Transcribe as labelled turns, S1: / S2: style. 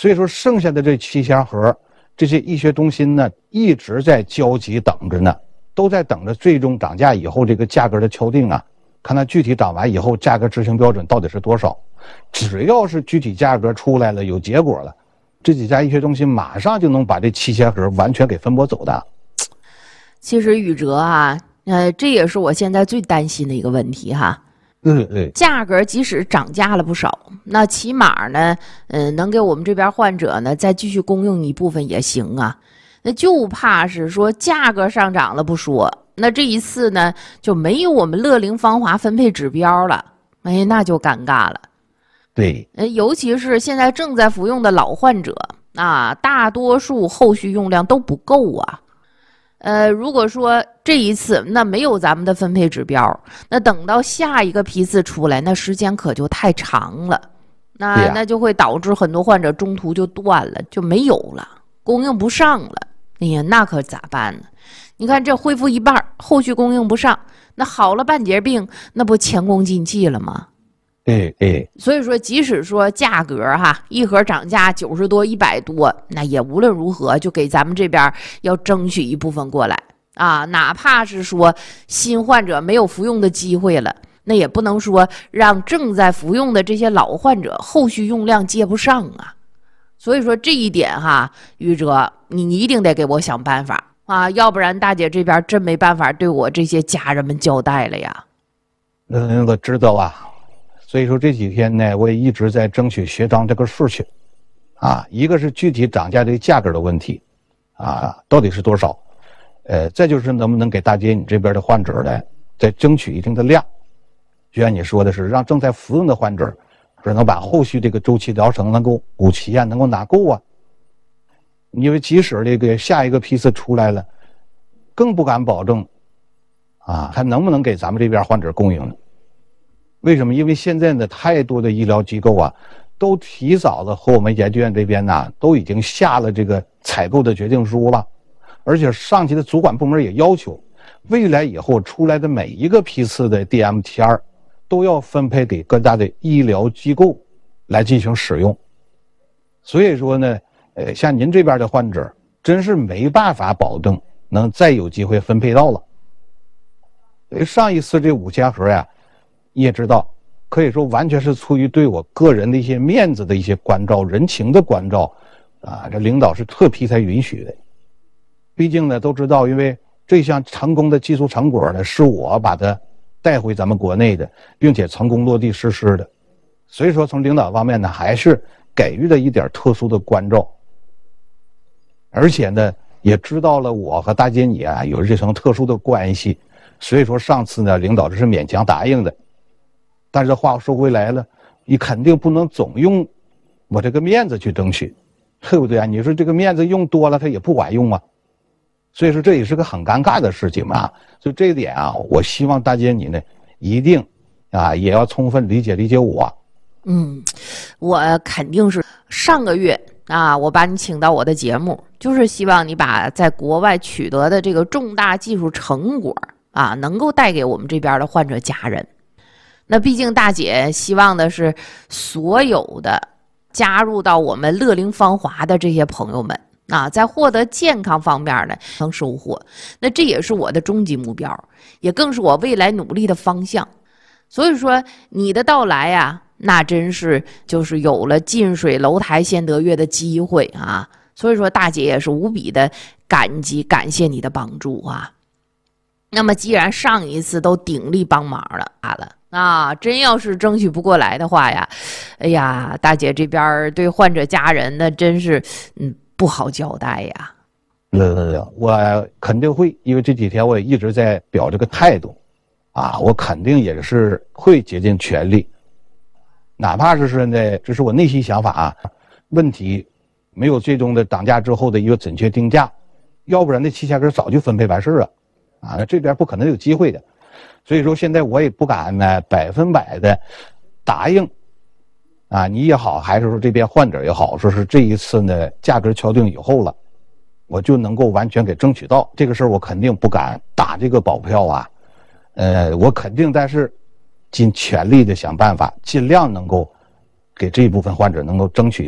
S1: 所以说剩下的这7000盒，这些医学中心呢一直在焦急等着呢，都在等着最终涨价以后这个价格的敲定啊，看它具体涨完以后价格执行标准到底是多少。只要是具体价格出来了，有结果了，这几家医学中心马上就能把这7000盒完全给分拨走的。
S2: 其实宇哲啊，这也是我现在最担心的一个问题哈。价格即使涨价了不少，那起码呢，能给我们这边患者呢再继续供应一部分也行啊。那就怕是说价格上涨了不说，那这一次呢就没有我们乐龄芳华分配指标了，哎，那就尴尬了。
S1: 对，
S2: 尤其是现在正在服用的老患者啊，大多数后续用量都不够啊。如果说这一次那没有咱们的分配指标，那等到下一个批次出来，那时间可就太长了，那就会导致很多患者中途就断了，就没有了，供应不上了。哎呀，那可咋办呢？你看这恢复一半，后续供应不上，那好了半截病，那不前功尽弃了吗？所以说即使说价格一盒涨价90多100多，那也无论如何就给咱们这边要争取一部分过来啊，哪怕是说新患者没有服用的机会了，那也不能说让正在服用的这些老患者后续用量接不上啊。所以说这一点宇哲你一定得给我想办法啊，要不然大姐这边真没办法对我这些家人们交代了呀。
S1: 我知道啊。所以说这几天呢，我也一直在争取协商这个事情，一个是具体涨价这个价格的问题，到底是多少？再就是能不能给大姐你这边的患者呢，再争取一定的量，就像你说的是，让正在服用的患者，是能把后续这个周期疗程能够补齐能够拿够啊。因为即使这个下一个批次出来了，更不敢保证，还能不能给咱们这边患者供应呢？为什么？因为现在呢，太多的医疗机构都提早的和我们研究院这边都已经下了这个采购的决定书了，而且上级的主管部门也要求，未来以后出来的每一个批次的 DMTR 都要分配给各大的医疗机构来进行使用。所以说呢，像您这边的患者，真是没办法保证能再有机会分配到了。上一次这5000盒你也知道，可以说完全是出于对我个人的一些面子的一些关照，人情的关照这领导是特批才允许的。毕竟呢都知道，因为这项成功的技术成果呢是我把它带回咱们国内的，并且成功落地实施的，所以说从领导方面呢还是给予了一点特殊的关照，而且呢也知道了我和大姐你有这层特殊的关系，所以说上次呢领导这是勉强答应的。但是话说回来了，你肯定不能总用我这个面子去争取，对不对你说这个面子用多了它也不管用所以说这也是个很尴尬的事情所以这一点我希望大姐你呢一定也要充分理解我。
S2: 我肯定是上个月我把你请到我的节目，就是希望你把在国外取得的这个重大技术成果能够带给我们这边的患者家人。那毕竟大姐希望的是所有的加入到我们乐龄芳华的这些朋友们在获得健康方面呢能收获，那这也是我的终极目标，也更是我未来努力的方向。所以说你的到来那真是就是有了近水楼台先得月的机会所以说大姐也是无比的感谢你的帮助那么既然上一次都鼎力帮忙了真要是争取不过来的话哎呀，大姐这边对患者家人那真是不好交代
S1: 我肯定会，因为这几天我也一直在表这个态度我肯定也是会竭尽全力，哪怕是呢这是我内心想法问题没有最终的涨价之后的一个准确定价，要不然那7000根早就分配完事了这边不可能有机会的。所以说现在我也不敢呢100%的答应你也好，还是说这边患者也好，说是这一次呢价格敲定以后了，我就能够完全给争取到这个事儿，我肯定不敢打这个保票我肯定但是尽全力的想办法，尽量能够给这一部分患者能够争取